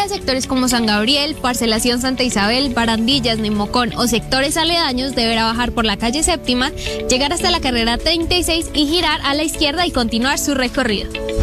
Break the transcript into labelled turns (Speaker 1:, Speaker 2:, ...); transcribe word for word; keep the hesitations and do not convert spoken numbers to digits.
Speaker 1: de sectores como San Gabriel, Parcelación Santa Isabel, Barandillas, Nemocón o sectores aledaños deberá bajar por la calle Séptima, llegar hasta la carrera treinta y seis y girar a la izquierda y continuar su recorrido.